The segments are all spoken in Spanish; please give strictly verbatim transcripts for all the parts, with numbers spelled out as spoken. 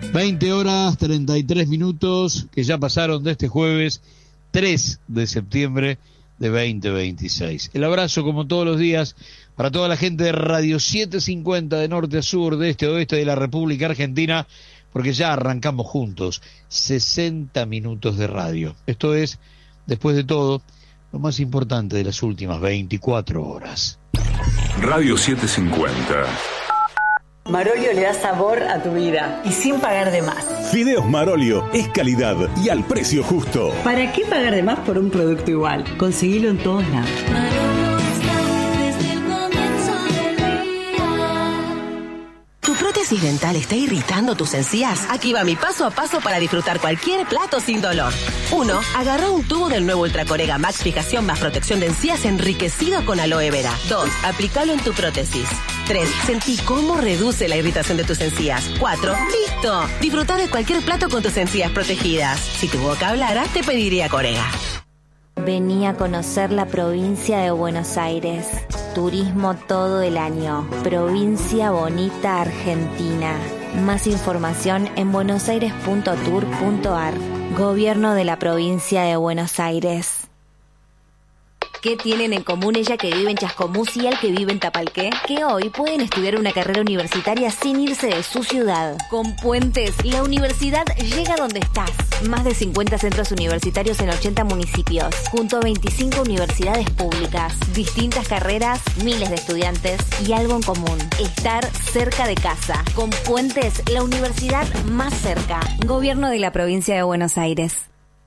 veinte horas treinta y tres minutos que ya pasaron de este jueves tres de septiembre de veinte veintiséis. El abrazo, como todos los días, para toda la gente de Radio setecientos cincuenta de norte a sur, de este a oeste de la República Argentina, porque ya arrancamos juntos sesenta minutos de radio. Esto es, después de todo, lo más importante de las últimas veinticuatro horas. Radio setecientos cincuenta. Marolio le da sabor a tu vida y sin pagar de más. Fideos Marolio es calidad y al precio justo. ¿Para qué pagar de más por un producto igual? Conseguilo en todos lados. ¿Tu prótesis dental está irritando tus encías? Aquí va mi paso a paso para disfrutar cualquier plato sin dolor. uno. Agarra un tubo del nuevo Ultracorega Max Fijación más protección de encías enriquecido con aloe vera. dos. Aplícalo en tu prótesis. tres. Sentí cómo reduce la irritación de tus encías. cuatro. ¡Listo! Disfruta de cualquier plato con tus encías protegidas. Si tu boca hablara, te pediría Corega. Vení a conocer la provincia de Buenos Aires. Turismo todo el año. Provincia Bonita, Argentina. Más información en buenosaires punto tour punto ar. Gobierno de la provincia de Buenos Aires. ¿Qué tienen en común ella que vive en Chascomús y el que vive en Tapalqué? Que hoy pueden estudiar una carrera universitaria sin irse de su ciudad. Con Puentes, la universidad llega donde estás. Más de cincuenta centros universitarios en ochenta municipios, junto a veinticinco universidades públicas. Distintas carreras, miles de estudiantes y algo en común: estar cerca de casa. Con Puentes, la universidad más cerca. Gobierno de la provincia de Buenos Aires.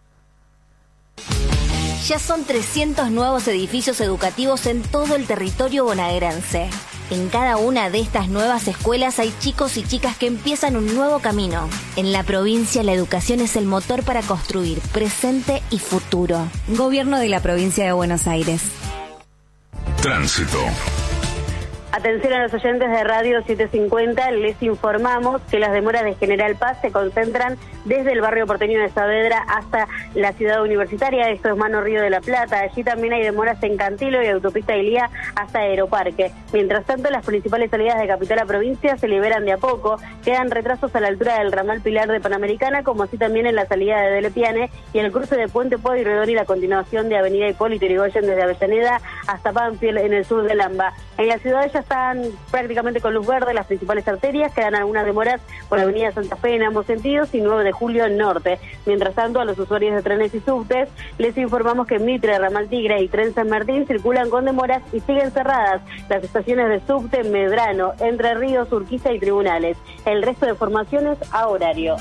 Ya son trescientos nuevos edificios educativos en todo el territorio bonaerense. En cada una de estas nuevas escuelas hay chicos y chicas que empiezan un nuevo camino. En la provincia, la educación es el motor para construir presente y futuro. Gobierno de la provincia de Buenos Aires. Tránsito. Atención a los oyentes de Radio setecientos cincuenta, les informamos que las demoras de General Paz se concentran desde el barrio porteño de Saavedra hasta la ciudad universitaria, esto es Mano Río de la Plata. Allí también hay demoras en Cantilo y Autopista Ilía hasta Aeroparque. Mientras tanto, las principales salidas de capital a provincia se liberan de a poco, quedan retrasos a la altura del ramal Pilar de Panamericana, como así también en la salida de Delepiane y el cruce de Puente Pueyrredón y la continuación de Avenida Hipólito Yrigoyen desde Avellaneda hasta Banfield en el sur de Lamba. En la ciudad ya están prácticamente con luz verde las principales arterias, quedan algunas demoras por Avenida Santa Fe en ambos sentidos y nueve de julio en norte. Mientras tanto, a los usuarios de trenes y subtes les informamos que Mitre, Ramal Tigre y Tren San Martín circulan con demoras y siguen cerradas las estaciones de subte Medrano, Entre Ríos, Urquiza y Tribunales. El resto de formaciones a horario.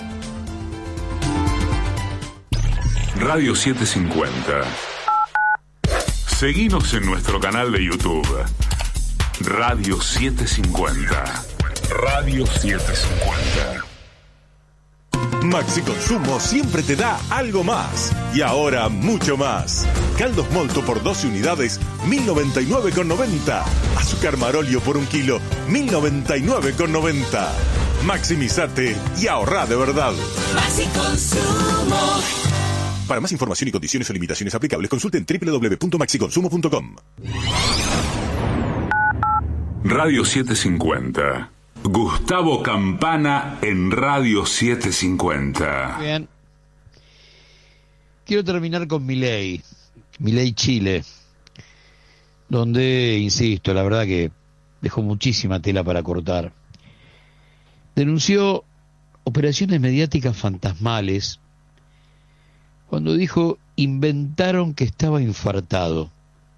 Radio setecientos cincuenta. Seguinos en nuestro canal de YouTube. Radio setecientos cincuenta. Radio setecientos cincuenta. Maxi Consumo siempre te da algo más. Y ahora mucho más. Caldos Molto por doce unidades, mil noventa y nueve con noventa. Azúcar Marolio por un kilo, mil noventa y nueve con noventa. Maximizate y ahorrá de verdad. Maxi Consumo. Para más información y condiciones o limitaciones aplicables, consulten doble u doble u doble u punto maxi consumo punto com. Radio setecientos cincuenta. Gustavo Campana en Radio setecientos cincuenta. Bien. Quiero terminar con Milei, Milei Chile, donde, insisto, la verdad que dejó muchísima tela para cortar. Denunció operaciones mediáticas fantasmales cuando dijo: inventaron que estaba infartado.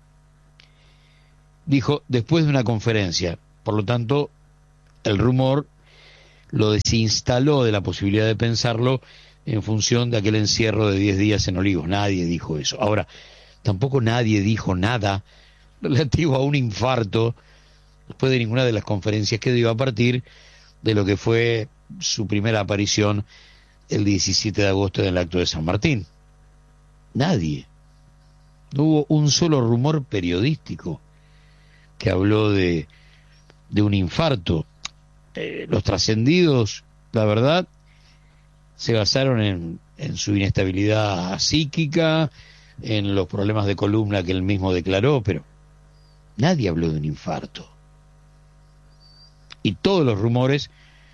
Dijo después de una conferencia, por lo tanto el rumor lo desinstaló de la posibilidad de pensarlo en función de aquel encierro de diez días en Olivos. Nadie dijo eso. Ahora, tampoco nadie dijo nada relativo a un infarto después de ninguna de las conferencias que dio a partir de lo que fue su primera aparición el diecisiete de agosto en el acto de San Martín. Nadie. No hubo un solo rumor periodístico que habló de, de un infarto. Eh, los trascendidos, la verdad, se basaron en, en su inestabilidad psíquica, en los problemas de columna que él mismo declaró, pero nadie habló de un infarto. Y todos los rumores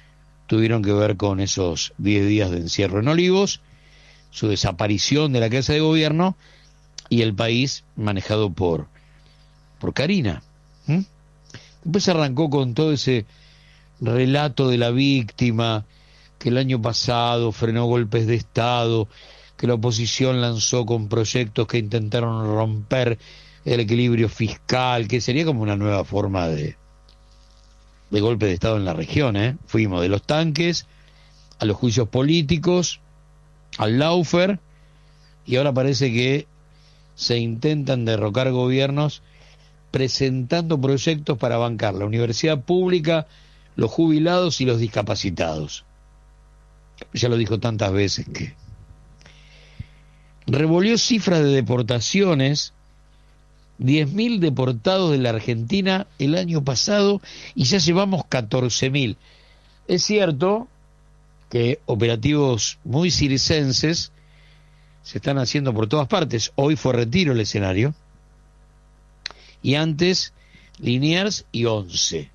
tuvieron que ver con esos diez días de encierro en Olivos, su desaparición de la Casa de Gobierno y el país manejado por, por Karina. ¿Mm? Después arrancó con todo ese relato de la víctima, que el año pasado frenó golpes de Estado, que la oposición lanzó con proyectos que intentaron romper el equilibrio fiscal, que sería como una nueva forma de, de golpe de Estado en la región, ¿eh? Fuimos de los tanques a los juicios políticos, al lawfare, y ahora parece que se intentan derrocar gobiernos presentando proyectos para bancar la universidad pública, los jubilados y los discapacitados. Ya lo dijo tantas veces que revolvió cifras de deportaciones, diez mil deportados de la Argentina el año pasado y ya llevamos catorce mil. Es cierto que operativos muy circenses se están haciendo por todas partes. Hoy fue Retiro el escenario y antes Liniers y Once.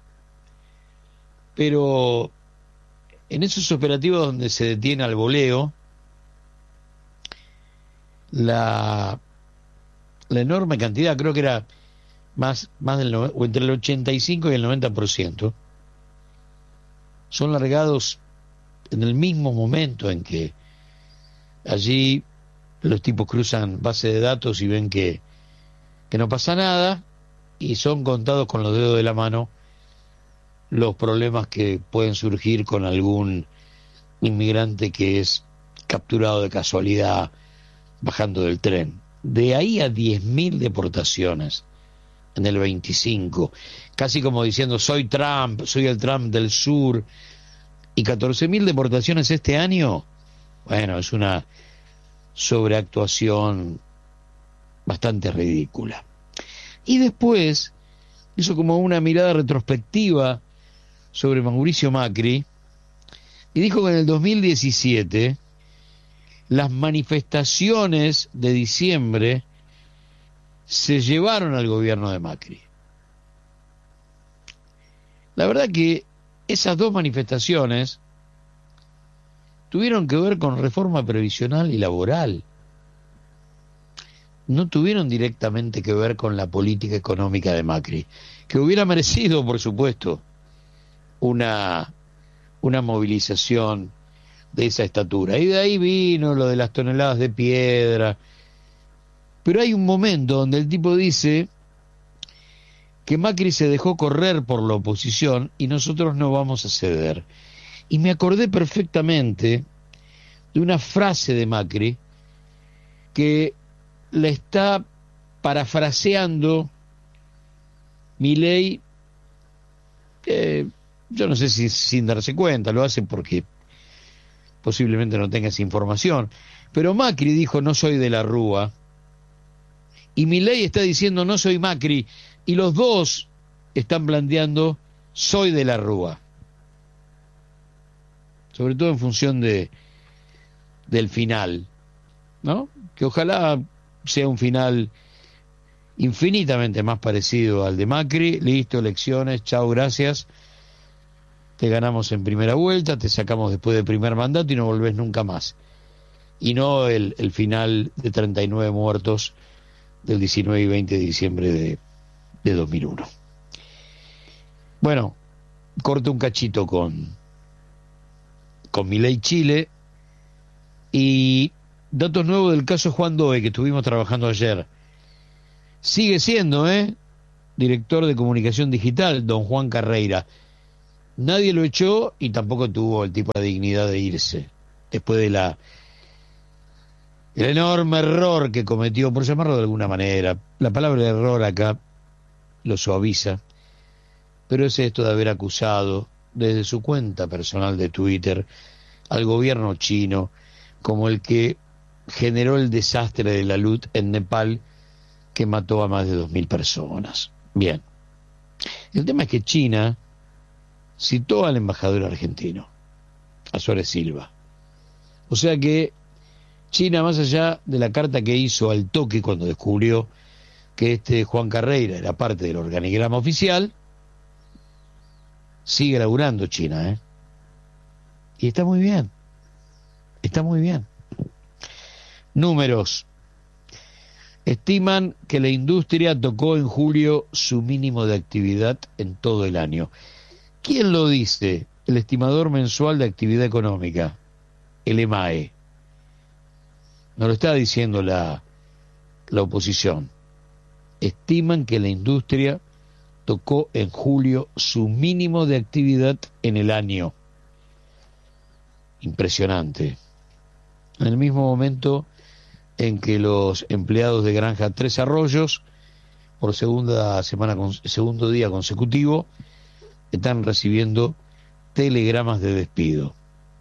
Pero en esos operativos donde se detiene al voleo, la, la enorme cantidad, creo que era más, más del o entre el ochenta y cinco y el noventa por ciento, son largados en el mismo momento en que allí los tipos cruzan base de datos y ven que, que no pasa nada, y son contados con los dedos de la mano los problemas que pueden surgir con algún inmigrante que es capturado de casualidad bajando del tren. De ahí a diez mil deportaciones en el veinticinco, casi como diciendo soy Trump, soy el Trump del sur, y catorce mil deportaciones este año. Bueno, es una sobreactuación bastante ridícula. Y después hizo como una mirada retrospectiva sobre Mauricio Macri y dijo que en el dos mil diecisiete las manifestaciones de diciembre se llevaron al gobierno de Macri. La verdad que esas dos manifestaciones tuvieron que ver con reforma previsional y laboral. No tuvieron directamente que ver con la política económica de Macri, que hubiera merecido, por supuesto, una, una movilización de esa estatura. Y de ahí vino lo de las toneladas de piedra. Pero hay un momento donde el tipo dice que Macri se dejó correr por la oposición y nosotros no vamos a ceder. Y me acordé perfectamente de una frase de Macri que le está parafraseando Milei, eh, yo no sé si sin darse cuenta, lo hace porque posiblemente no tenga esa información, pero Macri dijo no soy de la Rúa y Milei está diciendo no soy Macri, y los dos están planteando soy de la Rúa, sobre todo en función de del final, ¿no? Que ojalá sea un final infinitamente más parecido al de Macri. Listo, elecciones, chao, gracias, te ganamos en primera vuelta, te sacamos después del primer mandato y no volvés nunca más. Y no el, el final de treinta y nueve muertos del diecinueve y veinte de diciembre de, de dos mil uno. Bueno, corto un cachito con, con Milei Chile y datos nuevos del caso Juan Doe que estuvimos trabajando ayer. Sigue siendo, ¿eh?, director de comunicación digital, don Juan Carreira. Nadie lo echó y tampoco tuvo el tipo de dignidad de irse después de la el enorme error que cometió, por llamarlo de alguna manera. La palabra error acá lo suaviza, pero es esto de haber acusado desde su cuenta personal de Twitter al gobierno chino como el que generó el desastre de la luz en Nepal, que mató a más de dos mil personas. Bien, el tema es que China citó al embajador argentino, a Suárez Silva. O sea que China, más allá de la carta que hizo al toque cuando descubrió que este Juan Carreira era parte del organigrama oficial, sigue laburando China, ¿eh? Y está muy bien, está muy bien. Números. Estiman que la industria tocó en julio su mínimo de actividad en todo el año. ¿Quién lo dice? El estimador mensual de actividad económica, el E M A E. No lo está diciendo la, la oposición. Estiman que la industria tocó en julio su mínimo de actividad en el año. Impresionante. En el mismo momento en que los empleados de Granja Tres Arroyos, por segunda semana, segundo día consecutivo, están recibiendo telegramas de despido.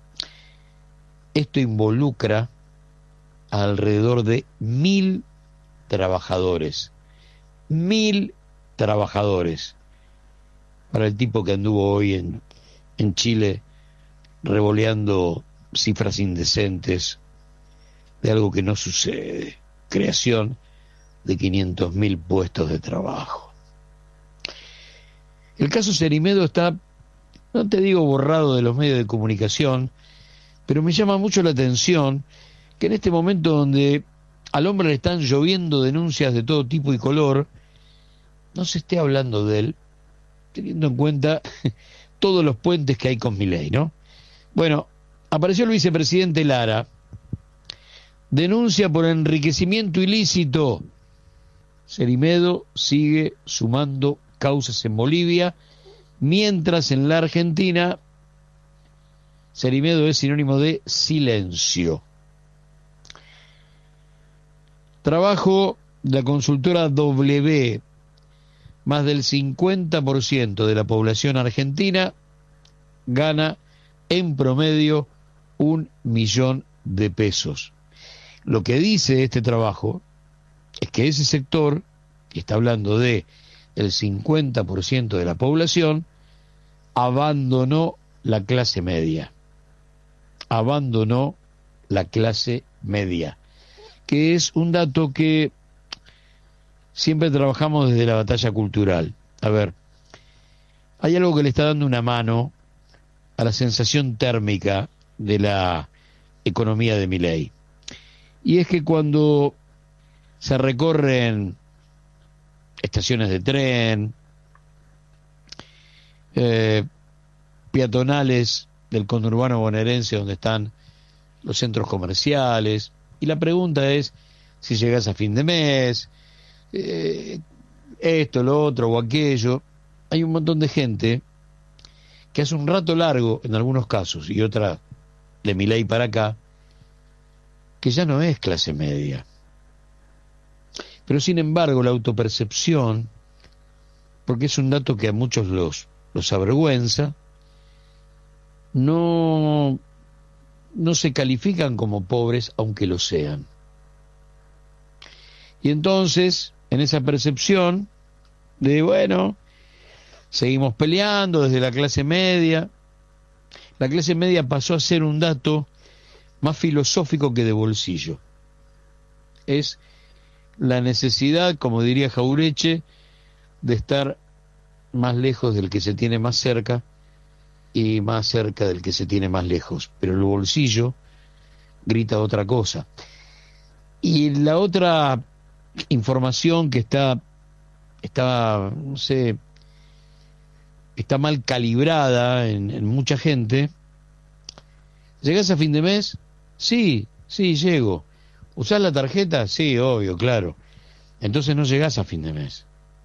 Esto involucra a alrededor de mil trabajadores. Mil trabajadores. Para el tipo que anduvo hoy en, en Chile revoleando cifras indecentes de algo que no sucede. Creación de quinientos mil puestos de trabajo. El caso Cerimedo está, no te digo borrado de los medios de comunicación, pero me llama mucho la atención que en este momento donde al hombre le están lloviendo denuncias de todo tipo y color, no se esté hablando de él, teniendo en cuenta todos los puentes que hay con Milei, ¿no? Bueno, apareció el vicepresidente Lara, denuncia por enriquecimiento ilícito. Cerimedo sigue sumando causas en Bolivia, mientras en la Argentina Cerimedo es sinónimo de silencio. Trabajo de la consultora W. Más del cincuenta por ciento de la población argentina gana en promedio un millón de pesos. Lo que dice este trabajo es que ese sector, y está hablando de el cincuenta por ciento de la población, abandonó la clase media. Abandonó la clase media, que es un dato que siempre trabajamos desde la batalla cultural. A ver, hay algo que le está dando una mano a la sensación térmica de la economía de Milei. Y es que cuando se recorren estaciones de tren, eh, peatonales del conurbano bonaerense donde están los centros comerciales, y la pregunta es si llegas a fin de mes, eh, esto, lo otro o aquello, hay un montón de gente que hace un rato largo, en algunos casos, y otra de Milei para acá, que ya no es clase media. Pero sin embargo la autopercepción, porque es un dato que a muchos los, los avergüenza, no, no se califican como pobres aunque lo sean. Y entonces, en esa percepción de, bueno, seguimos peleando desde la clase media, la clase media pasó a ser un dato más filosófico que de bolsillo. Es la necesidad, como diría Jaureche, de estar más lejos del que se tiene más cerca y más cerca del que se tiene más lejos. Pero el bolsillo grita otra cosa. Y la otra información que está, está, no sé, está mal calibrada en, en mucha gente. ¿Llegás a fin de mes? Sí, sí, llego. ¿Usás la tarjeta? Sí, obvio, claro. Entonces no llegás a fin de mes.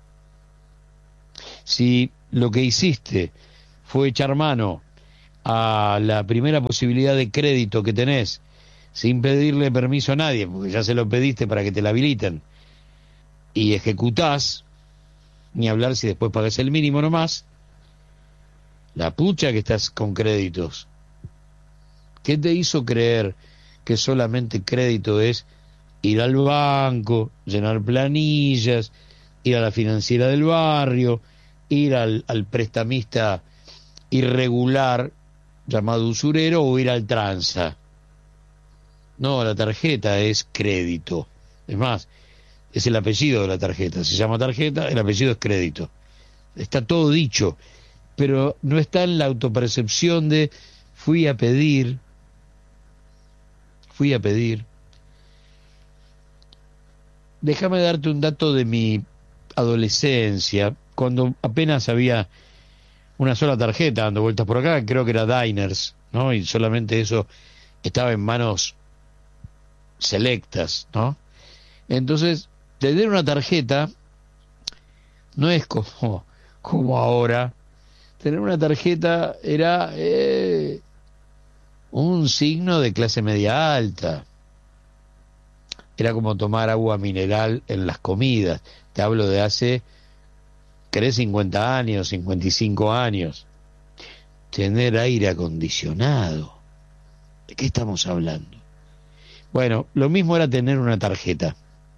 Si lo que hiciste fue echar mano a la primera posibilidad de crédito que tenés, sin pedirle permiso a nadie, porque ya se lo pediste para que te la habiliten, y ejecutás, ni hablar si después pagás el mínimo nomás, la pucha que estás con créditos. ¿Qué te hizo creer que solamente crédito es ir al banco, llenar planillas, ir a la financiera del barrio, ir al, al prestamista irregular llamado usurero o ir al tranza? No, la tarjeta es crédito. Es más, es el apellido de la tarjeta. Se llama tarjeta, el apellido es crédito. Está todo dicho, pero no está en la autopercepción de fui a pedir, fui a pedir, déjame darte un dato de mi adolescencia, cuando apenas había una sola tarjeta dando vueltas por acá, creo que era Diners, ¿no? Y solamente eso estaba en manos selectas, ¿no? Entonces, tener una tarjeta no es como, como ahora. Tener una tarjeta era eh, un signo de clase media alta. Era como tomar agua mineral en las comidas. Te hablo de hace, ¿querés cincuenta años, cincuenta y cinco años? Tener aire acondicionado. ¿De qué estamos hablando? Bueno, lo mismo era tener una tarjeta.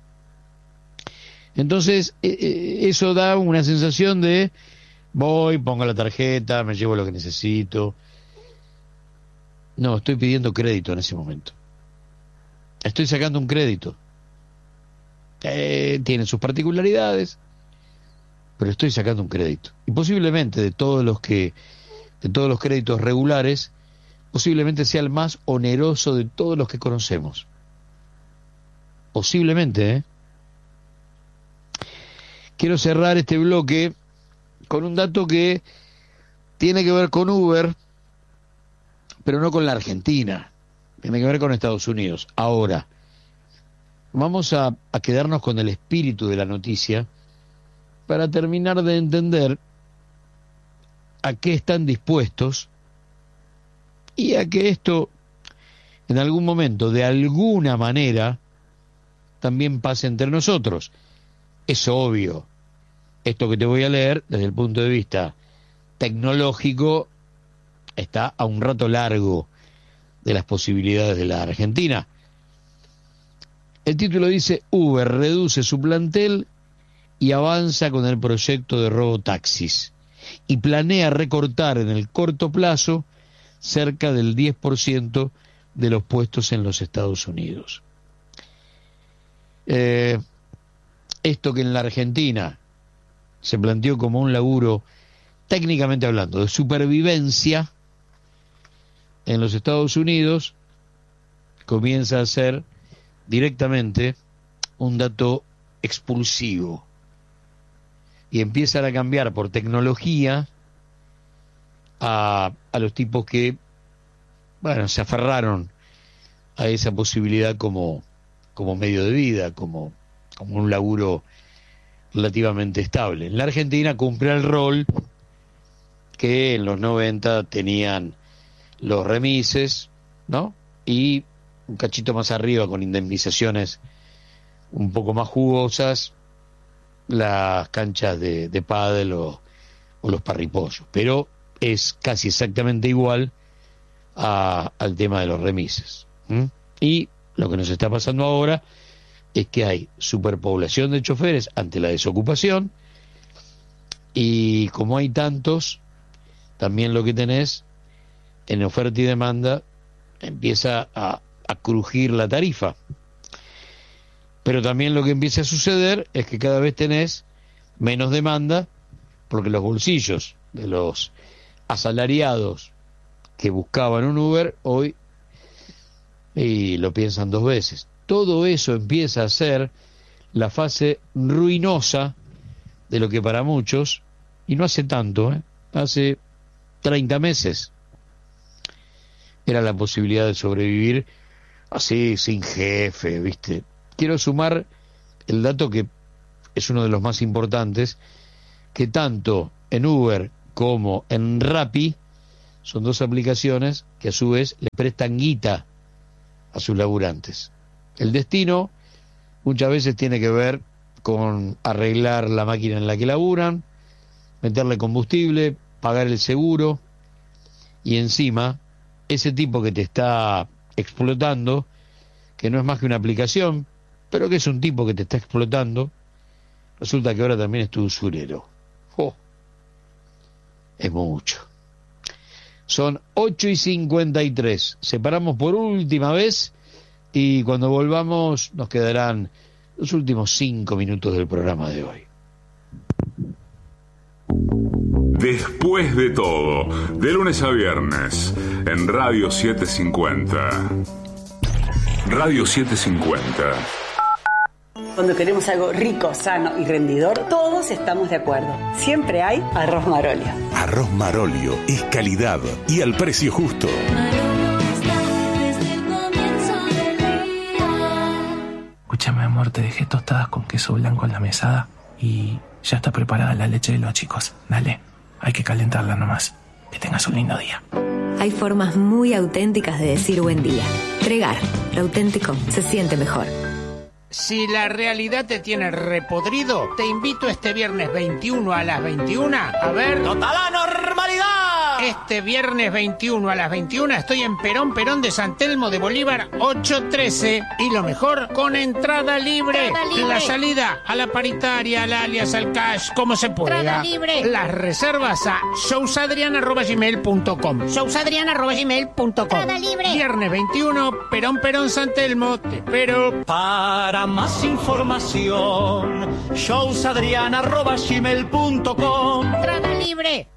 Entonces, eh, eso da una sensación de voy, pongo la tarjeta, me llevo lo que necesito. No, estoy pidiendo crédito en ese momento. Estoy sacando un crédito. Eh, tiene sus particularidades, pero estoy sacando un crédito. Y posiblemente de todos los que, de todos los créditos regulares, posiblemente sea el más oneroso de todos los que conocemos. Posiblemente, ¿eh? Quiero cerrar este bloque con un dato que tiene que ver con Uber, pero no con la Argentina. Tiene que ver con Estados Unidos. Ahora, vamos a, a quedarnos con el espíritu de la noticia para terminar de entender a qué están dispuestos y a que esto, en algún momento, de alguna manera, también pase entre nosotros. Es obvio, esto que te voy a leer, desde el punto de vista tecnológico, está a un rato largo de las posibilidades de la Argentina. El título dice: Uber reduce su plantel y avanza con el proyecto de robotaxis y planea recortar en el corto plazo cerca del diez por ciento de los puestos en los Estados Unidos. Eh, esto que en la Argentina se planteó como un laburo, técnicamente hablando, de supervivencia, en los Estados Unidos comienza a ser directamente un dato expulsivo y empiezan a cambiar por tecnología a, a los tipos que, bueno, se aferraron a esa posibilidad como, como medio de vida, como, como un laburo relativamente estable. En la Argentina cumple el rol que en los noventa tenían los remises, ¿no? Y un cachito más arriba, con indemnizaciones un poco más jugosas, las canchas de, de pádel o, o los parripollos. Pero es casi exactamente igual a, al tema de los remises. ¿Mm? Y lo que nos está pasando ahora es que hay superpoblación de choferes ante la desocupación, y como hay tantos, también lo que tenés en oferta y demanda empieza a, a crujir la tarifa. Pero también lo que empieza a suceder es que cada vez tenés menos demanda, porque los bolsillos de los asalariados que buscaban un Uber hoy y lo piensan dos veces. Todo eso empieza a ser la fase ruinosa de lo que para muchos, y no hace tanto, ¿eh? hace treinta meses, era la posibilidad de sobrevivir así, sin jefe, ¿viste? Quiero sumar el dato que es uno de los más importantes, que tanto en Uber como en Rappi son dos aplicaciones que a su vez le prestan guita a sus laburantes. El destino muchas veces tiene que ver con arreglar la máquina en la que laburan, meterle combustible, pagar el seguro, y encima ese tipo que te está explotando, que no es más que una aplicación, pero que es un tipo que te está explotando, resulta que ahora también es tu usurero. ¡Oh! Es mucho. Son ocho y cincuenta y tres. Separamos por última vez y cuando volvamos nos quedarán los últimos cinco minutos del programa de hoy. Después de todo, de lunes a viernes, en Radio setecientos cincuenta. Radio setecientos cincuenta. Cuando queremos algo rico, sano y rendidor, todos estamos de acuerdo. Siempre hay arroz Marolio. Arroz Marolio es calidad y al precio justo. Escúchame, amor, te dejé tostadas con queso blanco en la mesada y ya está preparada la leche de los chicos. Dale, hay que calentarla nomás. Que tengas un lindo día. Hay formas muy auténticas de decir buen día. Tregar, lo auténtico se siente mejor. Si la realidad te tiene repodrido, te invito este viernes veintiuno a las veintiuna a ver... ¡Total normalidad! Este viernes veintiuno a las veintiuna estoy en Perón Perón de San Telmo de Bolívar ochocientos trece. Y lo mejor, con entrada libre. Entrada libre. La salida a la paritaria, al alias, al cash, como se pueda. Entrada libre. Las reservas a showsadrian arroba gmail punto com. showsadrian arroba gmail punto com. Entrada libre. Viernes veintiuno, Perón Perón San Telmo. Te espero. Para más información, showsadrian arroba gmail punto com. Entrada libre.